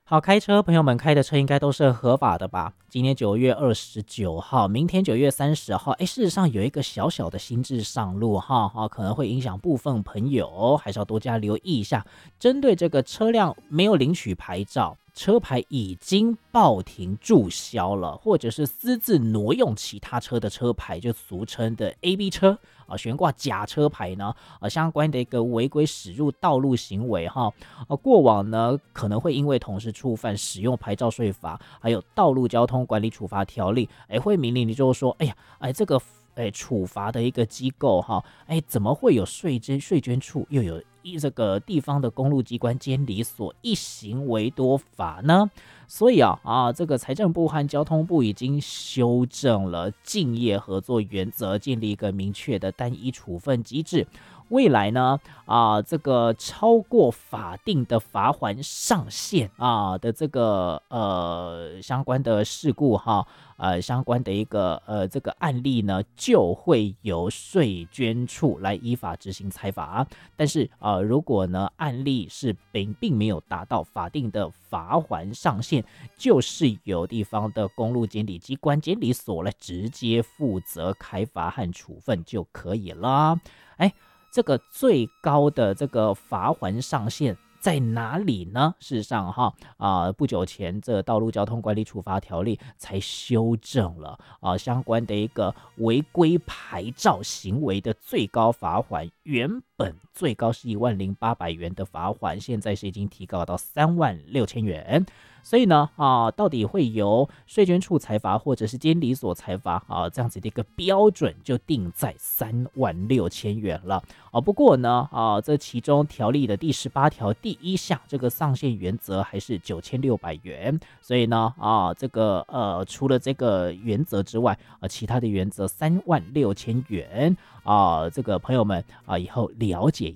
好，开车朋友们开的车应该都是合法的吧？今天9月29号，明天9月30号，事实上有一个小小的新制上路哈，可能会影响部分朋友，还是要多加留意一下。针对这个车辆没有领取牌照，车牌已经报停注销了，或者是私自挪用其他车的车牌，就俗称的 AB 车悬挂假车牌呢，相关的一个违规驶入道路行为哈，过往呢可能会因为同时触犯使用牌照税法，还有道路交通管理处罚条例，会明令你就是说，这个处罚的一个机构哈，怎么会有税捐处又有这个地方的公路机关监理所一行为多法呢？所以这个财政部和交通部已经修正了竞业合作原则，建立一个明确的单一处分机制。未来呢，这个超过法定的罚锾上限的这个相关的事故相关的一个这个案例呢，就会由税捐处来依法执行裁罚。但是如果呢案例是并没有达到法定的罚锾上限，就是由地方的公路监理机关监理所来直接负责开罚和处分就可以了。这个最高的这个罚锾上限在哪里呢？事实上不久前这道路交通管理处罚条例才修正了相关的一个违规牌照行为的最高罚锾，原本最高是10800元的罚锾，现在是已经提高到36000元。所以呢到底会由税捐处裁罚或者是监理所裁罚这样子的一个标准就定在36000元了不过呢这其中条例的第18条第1项这个上限原则还是9600元，所以呢这个除了这个原则之外其他的原则36000元这个朋友们以后了解